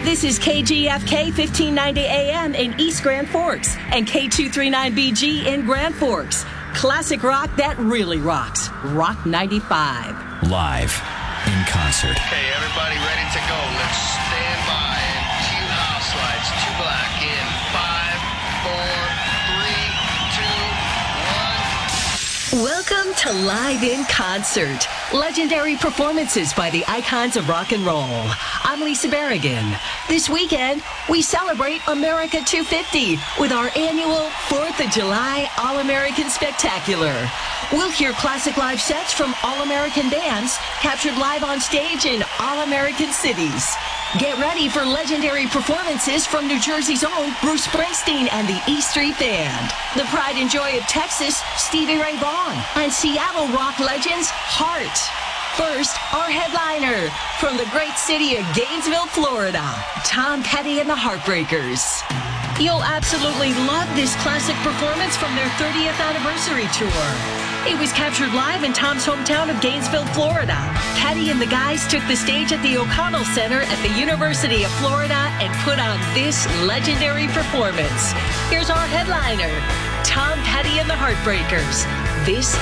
This is KGFK 1590 AM in East Grand Forks and K239BG in Grand Forks. Classic rock that really rocks. Rock 95. Live in concert. Okay, everybody ready to go. Let's stand by and cue house lights. 2 black in 5, 4, 3, 2, 1. Welcome to Live in Concert. Legendary performances by the icons of rock and roll. I'm Lisa Berrigan. This weekend, we celebrate America 250 with our annual 4th of July All-American Spectacular. We'll hear classic live sets from All-American bands captured live on stage in All-American cities. Get ready for legendary performances from New Jersey's own Bruce Springsteen and the E Street Band, the pride and joy of Texas, Stevie Ray Vaughan, and Seattle rock legends Heart. First, our headliner from the great city of Gainesville, Florida, Tom Petty and the Heartbreakers. You'll absolutely love this classic performance from their 30th anniversary tour. It was captured live in Tom's hometown of Gainesville, Florida. Petty and the guys took the stage at the O'Connell Center at the University of Florida and put on this legendary performance. Here's our headliner, Tom Petty and the Heartbreakers. This